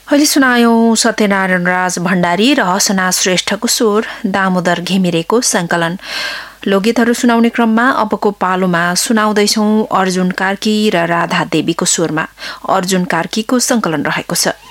अहिले सुनायौं सत्यनारायण राज भण्डारी र हसना श्रेष्ठको स्वर, दामोदर घिमिरेको संकलन। लोकगीतहरू सुनाउने क्रममा अबको पालोमा सुनाउँदैछौं अर्जुन कार्की र राधा देवीको स्वरमा। अर्जुन कार्कीको संकलन रहेको छ।